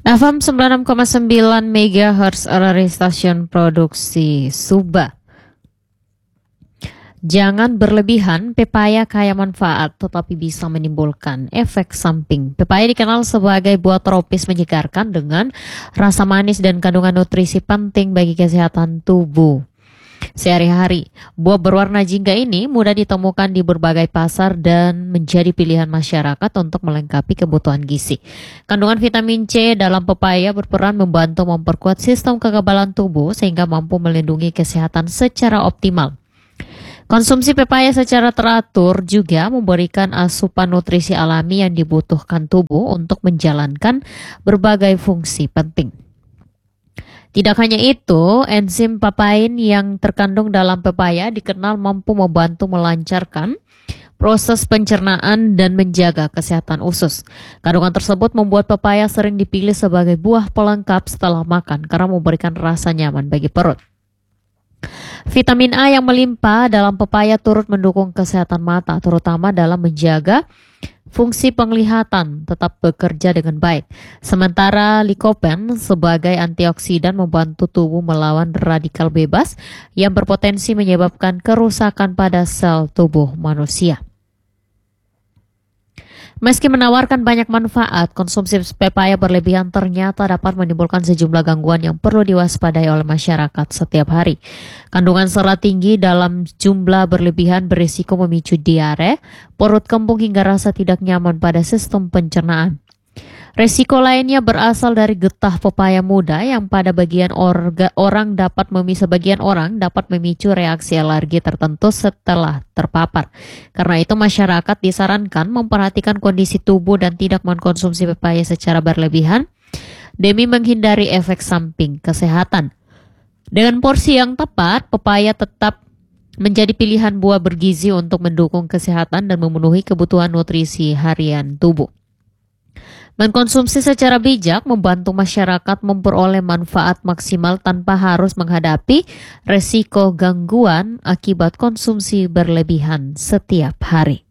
FM 96,9 MHz RRI Stasiun Produksi Suba. Jangan berlebihan, pepaya kaya manfaat tetapi bisa menimbulkan efek samping. Pepaya dikenal sebagai buah tropis menyegarkan dengan rasa manis dan kandungan nutrisi penting bagi kesehatan tubuh sehari-hari. Buah berwarna jingga ini mudah ditemukan di berbagai pasar dan menjadi pilihan masyarakat untuk melengkapi kebutuhan gizi. Kandungan vitamin C dalam pepaya berperan membantu memperkuat sistem kekebalan tubuh sehingga mampu melindungi kesehatan secara optimal. Konsumsi pepaya secara teratur juga memberikan asupan nutrisi alami yang dibutuhkan tubuh untuk menjalankan berbagai fungsi penting. Tidak hanya itu, enzim papain yang terkandung dalam pepaya dikenal mampu membantu melancarkan proses pencernaan dan menjaga kesehatan usus. Kandungan tersebut membuat pepaya sering dipilih sebagai buah pelengkap setelah makan karena memberikan rasa nyaman bagi perut. Vitamin A yang melimpah dalam pepaya turut mendukung kesehatan mata, terutama dalam menjaga fungsi penglihatan tetap bekerja dengan baik. Sementara likopen sebagai antioksidan membantu tubuh melawan radikal bebas yang berpotensi menyebabkan kerusakan pada sel tubuh manusia. Meski menawarkan banyak manfaat, konsumsi pepaya berlebihan ternyata dapat menimbulkan sejumlah gangguan yang perlu diwaspadai oleh masyarakat setiap hari. Kandungan serat tinggi dalam jumlah berlebihan berisiko memicu diare, perut kembung hingga rasa tidak nyaman pada sistem pencernaan. Resiko lainnya berasal dari getah pepaya muda yang pada orang dapat memicu reaksi alergi tertentu setelah terpapar. Karena itu masyarakat disarankan memperhatikan kondisi tubuh dan tidak mengkonsumsi pepaya secara berlebihan demi menghindari efek samping kesehatan. Dengan porsi yang tepat, pepaya tetap menjadi pilihan buah bergizi untuk mendukung kesehatan dan memenuhi kebutuhan nutrisi harian tubuh. Mengkonsumsi secara bijak membantu masyarakat memperoleh manfaat maksimal tanpa harus menghadapi resiko gangguan akibat konsumsi berlebihan setiap hari.